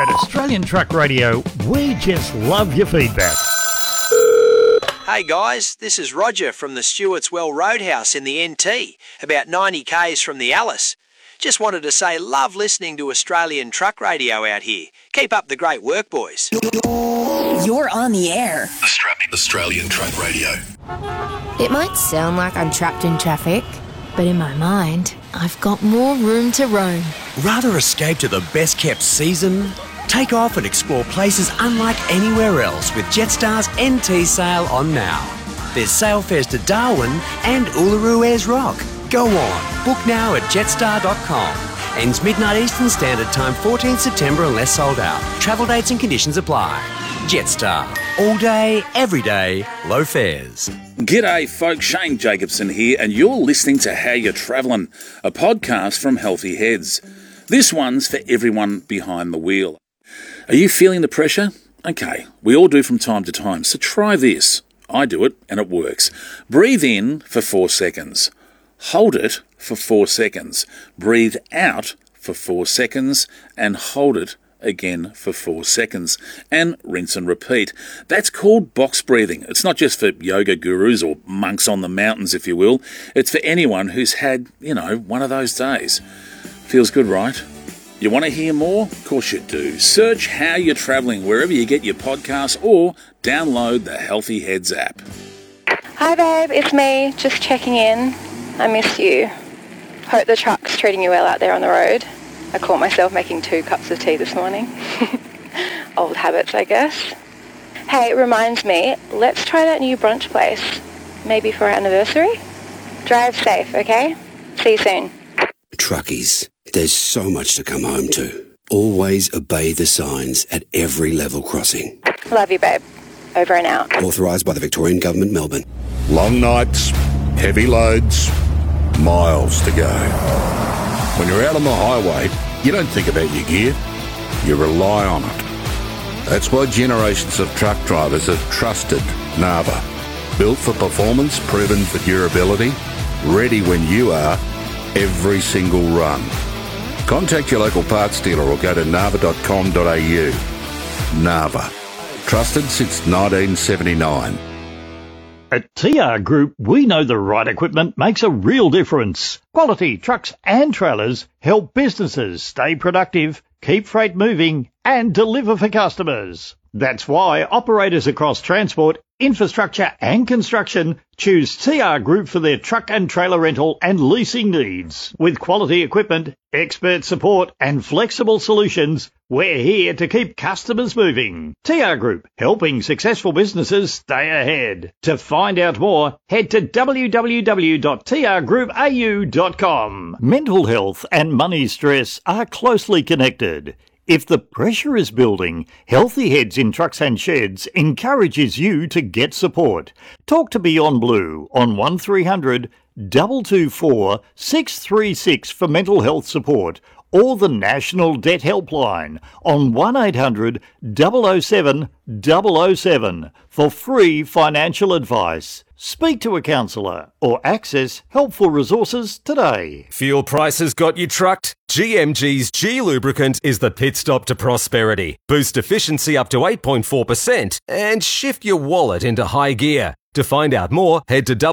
At Australian Truck Radio, we just love your feedback. Hey guys, this is Roger from the Stewart's Well Roadhouse in the NT, about 90 k's from the Alice. Just wanted to say love listening to Australian Truck Radio out here. Keep up the great work, boys. You're on the air. Australian Truck Radio. It might sound like I'm trapped in traffic, but in my mind, I've got more room to roam. Rather escape to the best-kept season? Take off and explore places unlike anywhere else with Jetstar's NT sale on now. There's sale fares to Darwin and Uluru Ayers Rock. Go on, book now at jetstar.com. Ends midnight Eastern Standard Time, 14th September unless sold out. Travel dates and conditions apply. Jetstar. All day, every day, low fares. G'day folks, Shane Jacobson here, and you're listening to How You're Travelling, a podcast from Healthy Heads. This one's for everyone behind the wheel. Are you feeling the pressure? Okay, we all do from time to time, so try this. I do it, and it works. Breathe in for 4 seconds. Hold it for 4 seconds. Breathe out for 4 seconds, and hold it again for 4 seconds, and rinse and repeat. That's called box breathing. It's not just for yoga gurus or monks on the mountains, if you will. It's for anyone who's had, one of those days. Feels good, right? You want to hear more? Of course you do. Search How You're Travelling wherever you get your podcasts or download the Healthy Heads app. Hi babe, it's me, just checking in. I missed you. Hope the truck's treating you well out there on the road. I caught myself making 2 cups of tea this morning. Old habits, I guess. Hey, it reminds me, let's try that new brunch place. Maybe for our anniversary? Drive safe, okay? See you soon. Truckies, there's so much to come home to. Always obey the signs at every level crossing. Love you, babe. Over and out. Authorised by the Victorian Government, Melbourne. Long nights, heavy loads, miles to go. When you're out on the highway, you don't think about your gear, you rely on it. That's why generations of truck drivers have trusted Narva. Built for performance, proven for durability, ready when you are, every single run. Contact your local parts dealer or go to narva.com.au. Narva. Trusted since 1979. At TR Group, we know the right equipment makes a real difference. Quality trucks and trailers help businesses stay productive, keep freight moving, and deliver for customers. That's why operators across transport, infrastructure and construction choose TR Group for their truck and trailer rental and leasing needs. With quality equipment, expert support and flexible solutions, we're here to keep customers moving. TR Group, helping successful businesses stay ahead. To find out more, head to www.trgroupau.com. Mental health and money stress are closely connected. If the pressure is building, Healthy Heads in Trucks and Sheds encourages you to get support. Talk to Beyond Blue on 1300 224 636 for mental health support, or the National Debt Helpline on 1800 007 007 for free financial advice. Speak to a counsellor or access helpful resources today. Fuel prices got you trucked? GMG's G Lubricant is the pit stop to prosperity. Boost efficiency up to 8.4% and shift your wallet into high gear. To find out more, head to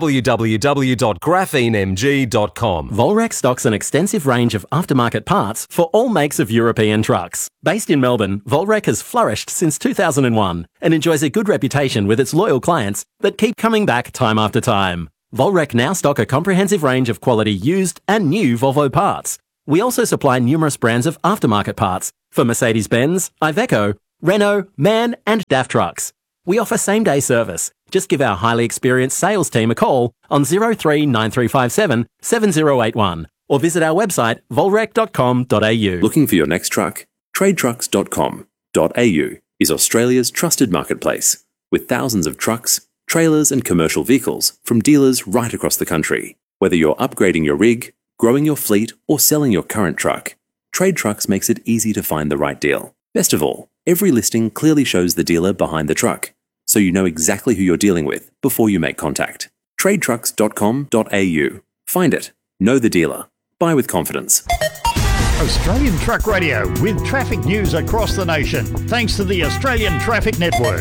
www.graphenemg.com. Volrec stocks an extensive range of aftermarket parts for all makes of European trucks. Based in Melbourne, Volrec has flourished since 2001 and enjoys a good reputation with its loyal clients that keep coming back time after time. Volrec now stock a comprehensive range of quality used and new Volvo parts. We also supply numerous brands of aftermarket parts for Mercedes-Benz, Iveco, Renault, MAN and DAF trucks. We offer same-day service. Just give our highly experienced sales team a call on 039357 7081 or visit our website volrec.com.au. Looking for your next truck? Tradetrucks.com.au is Australia's trusted marketplace with thousands of trucks, trailers and commercial vehicles from dealers right across the country. Whether you're upgrading your rig, growing your fleet or selling your current truck, Trade Trucks makes it easy to find the right deal. Best of all, every listing clearly shows the dealer behind the truck, so you know exactly who you're dealing with before you make contact. Tradetrucks.com.au. Find it. Know the dealer. Buy with confidence. Australian Truck Radio with traffic news across the nation, thanks to the Australian Traffic Network.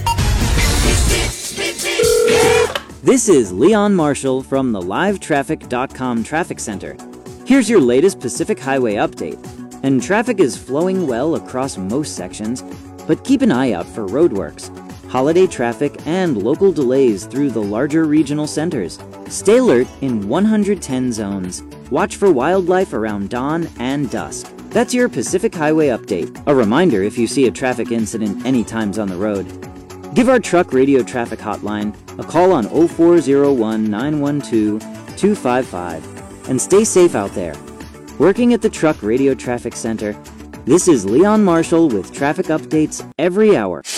This is Leon Marshall from the livetraffic.com Traffic Center. Here's your latest Pacific Highway update. And traffic is flowing well across most sections, but keep an eye out for roadworks, holiday traffic, and local delays through the larger regional centers. Stay alert in 110 zones. Watch for wildlife around dawn and dusk. That's your Pacific Highway update. A reminder if you see a traffic incident any times on the road. Give our Truck Radio Traffic Hotline a call on 0401 912 255 and stay safe out there. Working at the Truck Radio Traffic Center, this is Leon Marshall with traffic updates every hour.